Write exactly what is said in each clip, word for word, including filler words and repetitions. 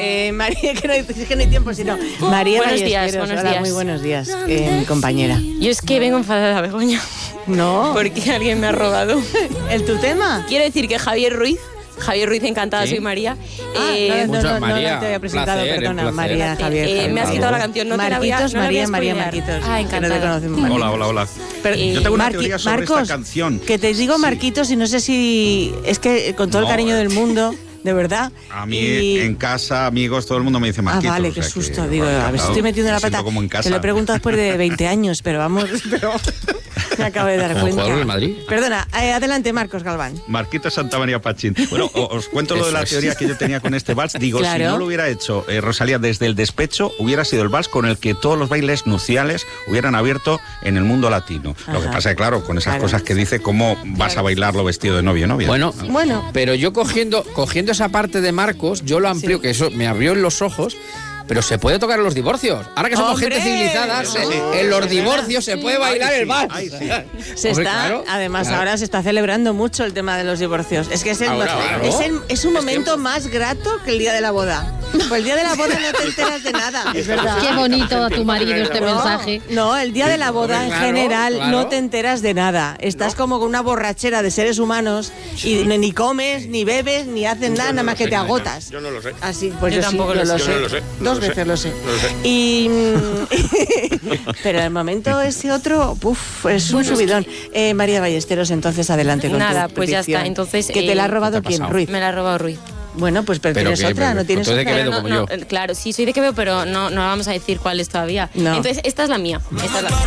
Eh, María, que no, hay, que no hay tiempo, sino María Buenos días, Ballesteros. buenos Hola, días. muy buenos días, eh, mi compañera. Yo es que vengo enfadada, Begoña. No. Porque alguien me ha robado. ¿El tu tema? Quiero decir que Javier Ruiz, Javier Ruiz, encantada, ¿Sí? soy María. Ah, eh, no, no, no, no, María, no te había presentado, placer, perdona, placer. María, Javier. eh, Javier. me has quitado la canción, no te la voy a, Marquitos, no la voy a María, María spoilear. Marquitos. Ah, que no te encantada. conocemos. Hola, hola, hola. Pero, Eh, Yo tengo una Marqui- teoría sobre Marcos, esta canción. que te digo Sí. Marquitos y no sé si... Es que con todo el No, cariño eh. del mundo, de verdad. A mí, y- en casa, amigos, todo el mundo me dice Ah, Marquitos. vale, o qué sea susto. que, Digo, bueno, a ver si encantado. estoy metiendo la Me siento pata. como en casa. Te lo he preguntado después de veinte años, pero vamos... Pero me acabo de dar ¿Como cuenta. jugador del Madrid? Perdona, eh, adelante, Marcos Galván. Marquitos Santa María Pachín. Bueno, o- os cuento lo de Eso la es. teoría que yo tenía con este vals. Digo, Claro. si no lo hubiera hecho eh, Rosalía desde el despecho, hubiera sido el vals con el que todos los bailes nupciales hubieran abierto en el mundo latino. Lo que Ajá. pasa es claro, con esas Claro. cosas que dice, ¿cómo vas a bailarlo vestido de novio o novia? Bueno, Bueno. pero yo cogiendo, cogiendo esa parte de Marcos, yo lo amplío, Sí. que eso me abrió en los ojos. Pero se puede tocar en los divorcios. Ahora que somos ¡Hombre! gente civilizada, se- Sí, sí. en los divorcios se puede bailar Ay, el sí, vals. ay, sí. Se Hombre, está, claro, además claro. ahora se está celebrando mucho el tema de los divorcios. Es que es, el, Ahora, claro. es, el- es un momento más grato que el día de la boda. Pues el día de la boda no te enteras de nada. Es verdad. Qué bonito a tu marido este No, mensaje. no, el día de la boda en Claro, general claro. no te enteras de nada. Estás como con una borrachera de seres humanos y ni, ni comes, ni bebes, ni haces nada, nada más que te agotas. Yo no lo sé. Así, pues Yo yo, tampoco sí, lo yo sé. lo sé. Yo no lo sé, no Dos lo sé. veces lo sé. No lo sé. Y pero el momento ese otro, uf, es un subidón. Eh, María Ballesteros, entonces adelante con Nada, tu pues ya petición. está. Entonces, ¿Que te la ha eh, robado ¿qué te ha quién? pasado? Ruiz. Me la ha robado Ruiz. Bueno, pues pero Pero tienes que- otra, pero- no tienes entonces, ¿de otra. qué Pero Quevedo no, como no, yo. eh, claro, sí, soy de Quevedo, pero no, no vamos a decir cuáles todavía. No. Entonces, esta es la mía. Esta es la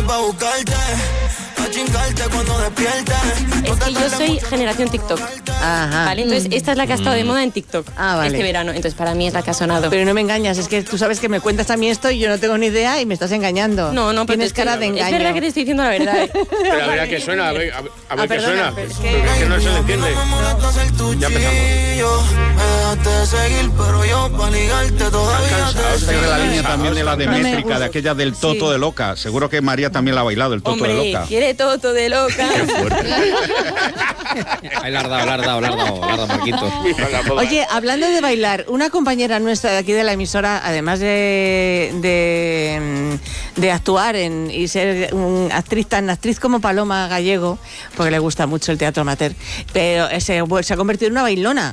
Es que yo soy generación TikTok, Ajá. ¿vale? Entonces, esta es la que ha estado de moda en TikTok Ah, vale. este verano. Entonces, para mí es la que ha sonado. Pero no me engañas, es que tú sabes que me cuentas a mí esto y yo no tengo ni idea y me estás engañando. No, no, pero tienes te estoy- cara de engaño. Es verdad que te estoy diciendo la verdad. ¿eh? Pero a ver a qué suena, a ver, a ver, a ver Ah, qué perdona, suena. pero es Porque que- es que no se le entiende. Ya empezamos. Esta es de la línea también de la de No me métrica, gusta. de aquella del Toto Sí. de Loca. Seguro que María también la ha bailado, el Toto de Hombre, Loca. quiere toto de loca. Ahí la has dado, la has dado, la has dado, la has dado, Marquitos. Oye, hablando de bailar, una compañera nuestra de aquí de la emisora, además de, de, mm, de actuar en, y ser mm, actriz tan actriz como Paloma Gallego, porque le gusta mucho el teatro amateur, pero se, se ha convertido en una bailona.